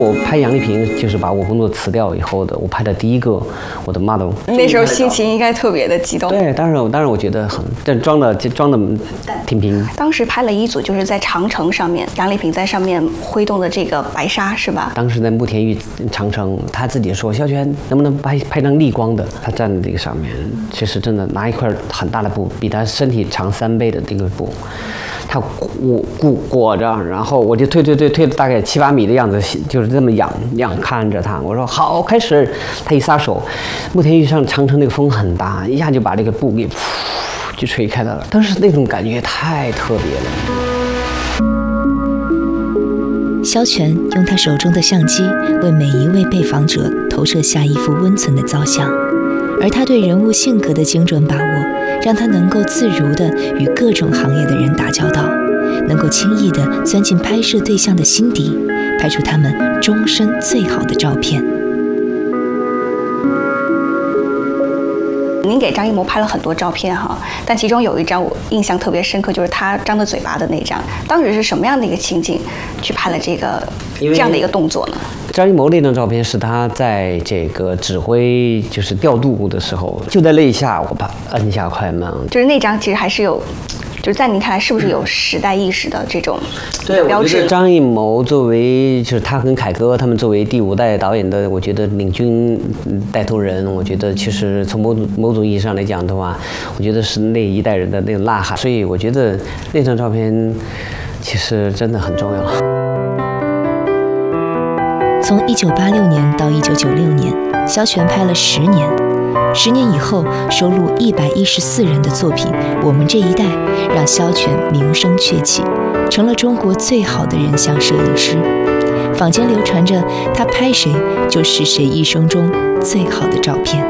我拍杨丽萍就是把我工作辞掉以后的，我拍的第一个我的 model。 那时候心情应该特别的激动。 对，当然我觉得很，但装的挺平。 当时拍了一组，就是在长城上面，杨丽萍在上面挥动的这个白纱，是吧？ 当时在慕田峪长城，他自己说：“肖全能不能拍张逆光的？”他站在这个上面，其实真的拿一块很大的布，比他身体长3倍的这个布。他裹着，然后我就推了大概7、8米的样子，就是这么仰看着他。我说好，开始。他一撒手，慕田峪上长城那个风很大，一下就把这个布给就吹开了。当时那种感觉太特别了。肖全用他手中的相机为每一位被访者投射下一幅温存的造像，而他对人物性格的精准把握，让他能够自如地与各种行业的人打交道，能够轻易地钻进拍摄对象的心底，拍出他们终身最好的照片。 您给张艺谋拍了很多照片哈，但其中有一张我印象特别深刻，就是他张着嘴巴的那张。当时是什么样的一个情景去拍了这样的一个动作呢？ 张艺谋那张照片是他在这个指挥就是调度的时候，就在那一下我把摁下快门。 就是那张其实还是有，就是在您看来是不是有时代意识的这种标志？ 我觉得张艺谋作为就是他跟凯歌他们作为第5代导演的，我觉得领军带头人，我觉得其实从某种意义上来讲的话，我觉得是那一代人的那个呐喊。所以我觉得那张照片其实真的很重要。 从1986年到1996年，肖全拍了10年。10年以后，收录114人的作品《我们这一代》，让肖全名声鹊起，成了中国最好的人像摄影师。坊间流传着他拍谁就是谁一生中最好的照片。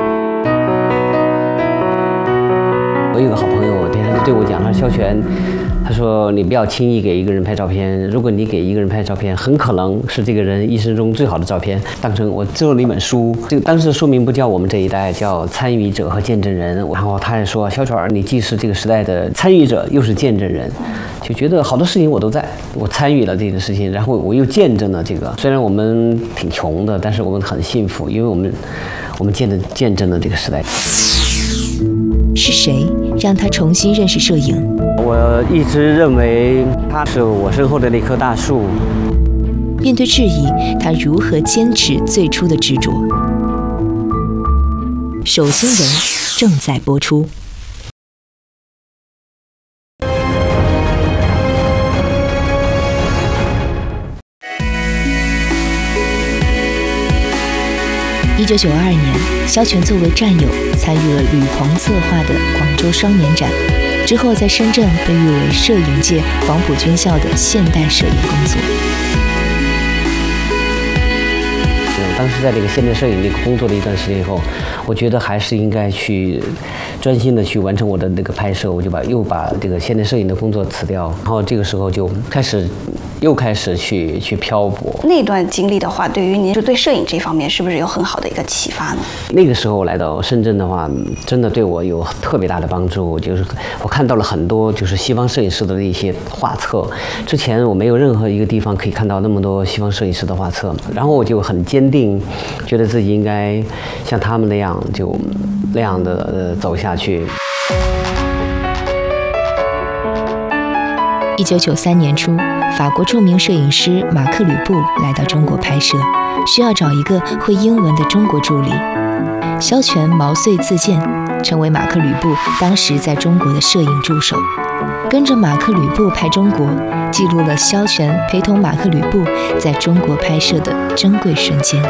我有个好朋友，他就对我讲，他说肖全，他说你不要轻易给一个人拍照片，如果你给一个人拍照片，很可能是这个人一生中最好的照片。当成我做了一本书，这个当时的书名不叫我们这一代，叫参与者和见证人。然后他也说，肖全，你既是这个时代的参与者，又是见证人，就觉得好多事情我都在，我参与了这个事情，然后我又见证了这个。虽然我们挺穷的，但是我们很幸福，因为我们见证了这个时代。 是谁让他重新认识摄影？ 我一直认为他是我身后的那棵大树。 面对质疑，他如何坚持最初的执着？手心人正在播出。1992年，肖全作为战友参与了吕鹏策划的广州双年展，之后在深圳被誉为摄影界黄埔军校的现代摄影工作。 当时在这个现代摄影这个工作了一段时间以后，我觉得还是应该去专心的去完成我的那个拍摄，我就又把这个现代摄影的工作辞掉，然后这个时候就又开始去漂泊。那段经历的话，对于您就对摄影这方面是不是有很好的一个启发呢？ 那个时候来到深圳的话，真的对我有特别大的帮助，就是我看到了很多就是西方摄影师的一些画册，之前我没有任何一个地方可以看到那么多西方摄影师的画册，然后我就很坚定，觉得自己应该像他们那样的走下去。 1993年初，法国著名摄影师马克·吕布来到中国拍摄，需要找一个会英文的中国助理。肖全毛遂自荐，成为马克·吕布当时在中国的摄影助手，跟着马克·吕布拍中国，记录了肖全陪同马克·吕布在中国拍摄的珍贵瞬间。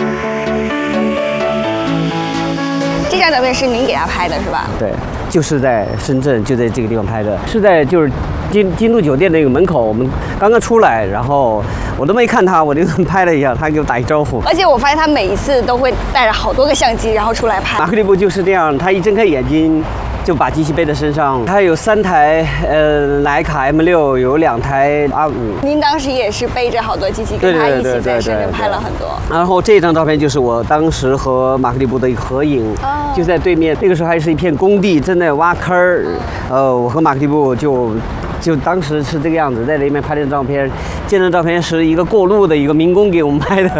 这张照片是您给他拍的是吧？ 对，就是在深圳，就在这个地方拍的，是在就是金都酒店那个门口，我们刚刚出来，然后我都没看他，我就拍了一下，他给我打一招呼。 而且我发现他每一次都会带着好多个相机，然后出来拍。 马克·吕布就是这样，他一睁开眼睛就把机器背在身上。他有3台徕卡 M6，有2台R5。 您当时也是背着好多机器，跟他一起在深圳拍了很多。 然后这张照片就是我当时和马克·吕布的一个合影，就在对面。那个时候还是一片工地，正在挖坑儿。我和马克·吕布就就当时是这个样子，在那边拍的照片，这张照片是一个过路的一个民工给我们拍的。